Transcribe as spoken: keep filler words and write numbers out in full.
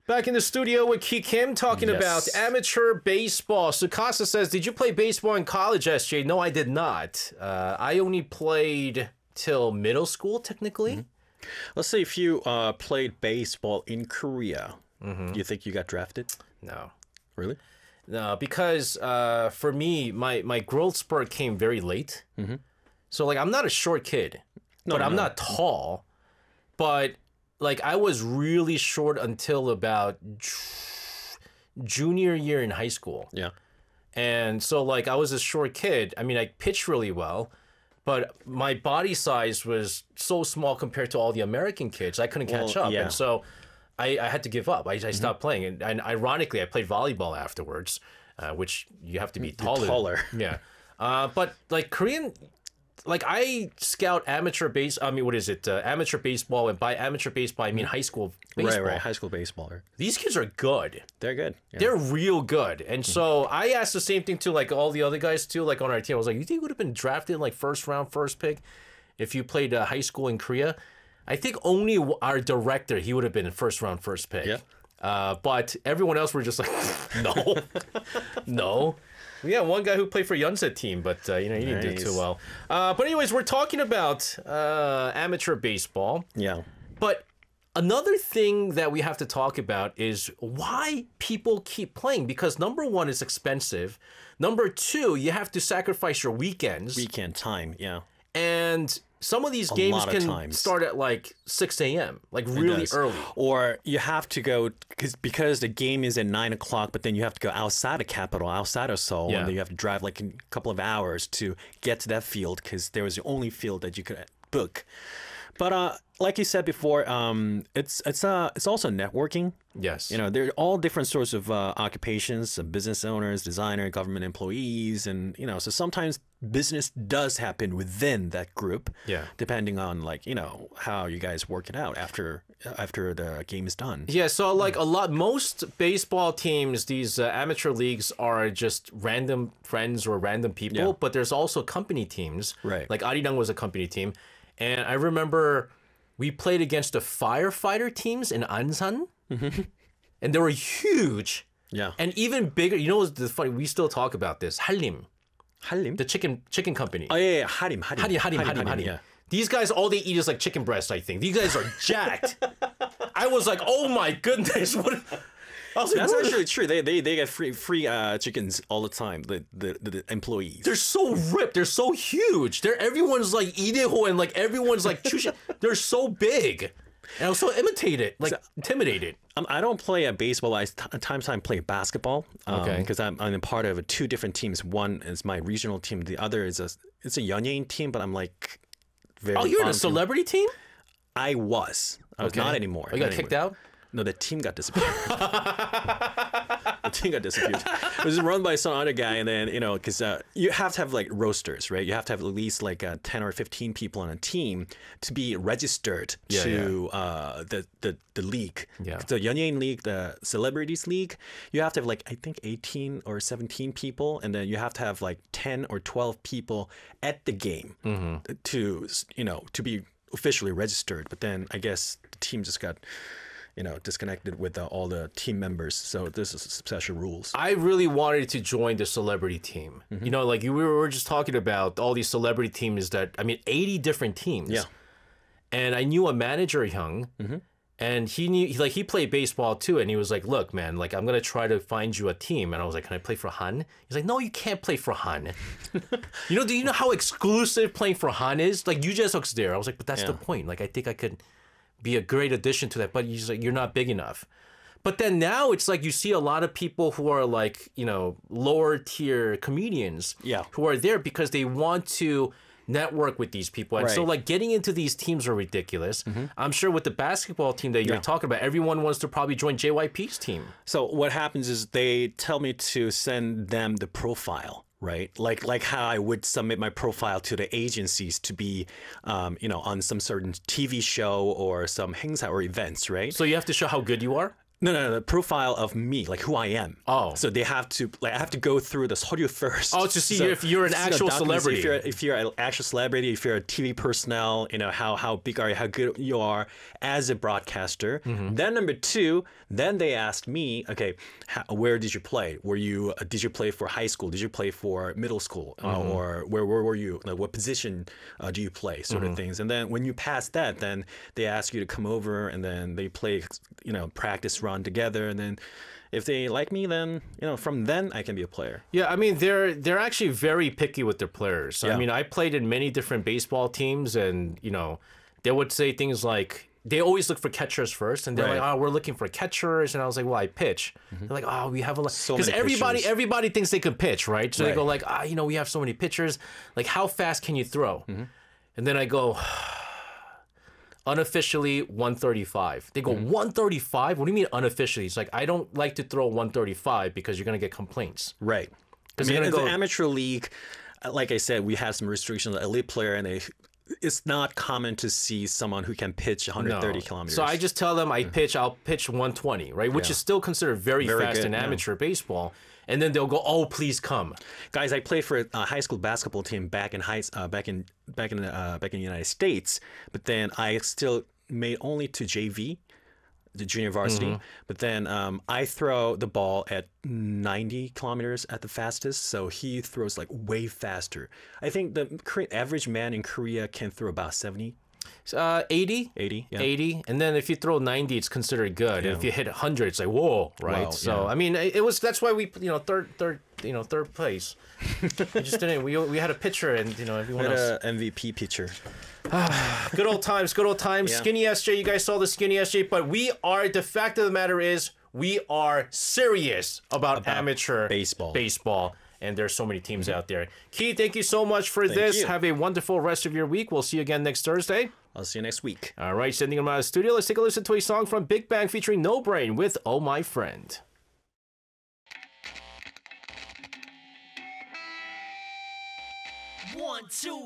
Back in the studio with Ki Kim talking Yes. about amateur baseball. Sukasa says, did you play baseball in college, S J? No, I did not. Uh, I only played till middle school, technically. Mm-hmm. Let's say if you uh, played baseball in Korea, mm-hmm. you think you got drafted? No. Really? No, because uh, for me, my, my growth spurt came very late. Mm-hmm. So, like, I'm not a short kid, No, but I'm no. not tall. But, like, I was really short until about j- junior year in high school. Yeah. And so, like, I was a short kid. I mean, I pitched really well, but my body size was so small compared to all the American kids. I couldn't catch Well, up. yeah. And so I, I had to give up. I, I stopped playing. And, and ironically, I played volleyball afterwards, uh, which you have to be taller. taller. Yeah. Uh, but, like, Korean... Like, I scout amateur base... I mean, what is it? Uh, amateur baseball. And by amateur baseball, I mean high school baseball. Right, right. High school baseball. These kids are good. They're good. Yeah. They're real good. And so I asked the same thing to, like, all the other guys, too, like, on our team. I was like, you think you would have been drafted, like, first round, first pick if you played uh, high school in Korea? I think only our director, he would have been first round, first pick. Yeah. Uh, but everyone else were just like, no, no. We had one guy who played for Yunset team, but, uh, you know, he didn't Nice. do too well. Uh, but anyways, we're talking about uh, amateur baseball. Yeah. But another thing that we have to talk about is why people keep playing. Because number one, it's expensive. Number two, you have to sacrifice your weekends. Weekend time. Yeah. And some of these games lot of can times. start at like six a.m., like really does. early. Or you have to go because because the game is at nine o'clock, but then you have to go outside of capital, outside of Seoul, Yeah. and then you have to drive like a couple of hours to get to that field because there was the only field that you could book. But uh, like you said before, um, it's it's uh it's also networking. Yes. You know, there are all different sorts of uh, occupations, uh, business owners, designer, government employees, and you know, so sometimes business does happen within that group. Yeah. Depending on like you know how you guys work it out after after the game is done. Yeah, so like a lot, most baseball teams, these uh, amateur leagues are just random friends or random people, Yeah. but there's also company teams. Right. Like Arirang was a company team. And I remember we played against the firefighter teams in Ansan, and they were huge. Yeah. And even bigger, you know what's the funny, we still talk about this, Halim, Halim. the chicken chicken company. Oh yeah, yeah, Harim, Harim, Harim, Harim, Harim, Harim. Yeah. These guys, all they eat is like chicken breast, I think. These guys are jacked. I was like, oh my goodness. What? I was like, That's what? actually true. They they they get free free uh, chickens all the time. The the, the, the employees. They're so ripped. They're so huge. They're everyone's like Ideho and like everyone's like chushi. They're so big. And I was so imitated, like intimidated. Um, I don't play a baseball. I t- at times I play basketball. Um, Okay. Because I'm I'm a part of two different teams. One is my regional team. The other is a it's a Yeonyeon team. But I'm like very. Oh, you're in a bummed. celebrity team? I was. I was Okay. not anymore. Oh, you got Not kicked anymore. out? No, the team got disappeared. The team got disappeared. It was run by some other guy, and then you know, because uh, you have to have like rosters, right? You have to have at least like uh, ten or fifteen people on a team to be registered Yeah, to Uh, the the the league. Yeah. The Yeonyeon League, the Celebrities League. You have to have like I think eighteen or seventeen people, and then you have to have like ten or twelve people at the game to you know to be officially registered. But then I guess the team just got you know disconnected with uh, all the team members. So this is special rules. I really wanted to join the celebrity team. You know, like you we were just talking about all these celebrity teams that, I mean, eighty different teams. Yeah. And I knew a manager, Hyung, and he knew, he, like, he played baseball too. And he was like, look, man, like, I'm going to try to find you a team. And I was like, can I play for Han? He's like, no, you can't play for Han. You know, do you know how exclusive playing for Han is? Like, Yu Jae-suk's there. I was like, but that's the Yeah. point. Like, I think I could be a great addition to that. But he's like, you're not big enough. But then now it's like you see a lot of people who are like, you know, lower tier comedians Yeah. who are there because they want to network with these people. And so Right. like getting into these teams are ridiculous. I'm sure with the basketball team that you're Yeah. talking about, everyone wants to probably join J Y P's team. So what happens is they tell me to send them the profile, right? Like like how I would submit my profile to the agencies to be, um, you know, on some certain T V show or some 행사 or events, right? So you have to show how good you are? No, no, no, the profile of me, like who I am. Oh. So they have to, like, I have to go through this 서류 first. Oh, to see So- if you're an so actual documents, celebrity. If you're, if you're an actual celebrity, if you're a T V personnel, you know, how, how big are you, how good you are as a broadcaster. Mm-hmm. Then number two, then they asked me, okay, how, where did you play? Were you, uh, did you play for high school? Did you play for middle school? Uh, Mm-hmm. or where, where were you? Like, what position uh, do you play? Sort Mm-hmm. of things. And then when you pass that, then they ask you to come over and then they play, you know, practice run together. And then if they like me, then, you know, from then I can be a player. Yeah, I mean they're they're actually very picky with their players. I Yeah. mean, I played in many different baseball teams, and you know, they would say things like they always look for catchers first, and they're Right. like, "Oh, we're looking for catchers," and I was like, "Well, I pitch." They're like, "Oh, we have a lot," So because many everybody pitchers. everybody thinks they could pitch, right? So they Right. go like, "Ah, you know, we have so many pitchers. Like, how fast can you throw?" And then I go. Unofficially one thirty-five. They go one thirty-five? What do you mean unofficially? It's like I don't like to throw one thirty-five because you're gonna get complaints. Right. I Because mean, you're in gonna the go. amateur league, uh, like I said, we have some restrictions. Elite player, and they, it's not common to see someone who can pitch one thirty No. kilometers. So I just tell them I pitch, I'll pitch one twenty, right? Which Yeah. is still considered very, Very fast good, in yeah. amateur baseball. And then they'll go, "Oh, please come." Guys, I played for a high school basketball team back in high, uh, back in back in uh, back in the United States, but then I still made only to J V, the junior varsity. Mm-hmm. But then um, I throw the ball at ninety kilometers at the fastest, so he throws like way faster. I think the Korean, average man in Korea can throw about seventy, Uh, eighty? eighty. Yeah. eighty. And then if you throw ninety, it's considered good. And if you hit one hundred, it's like, whoa, right? Wow, so, yeah. I mean, it it was, that's why we, you know, third, third, you know, third place. we just didn't, we, we had a pitcher and, you know, everyone But else. uh, M V P pitcher. Good old times, good old times. Yeah. Skinny S J, you guys saw the Skinny S J, but we are, the fact of the matter is, we are serious about, amateur baseball. baseball. And there's so many teams out there. Key, thank you so much for this. you. Have a wonderful rest of your week. We'll see you again next Thursday. I'll see you next week. All right, sending them out of the studio. Let's take a listen to a song from Big Bang featuring No Brain with Oh My Friend. One, two,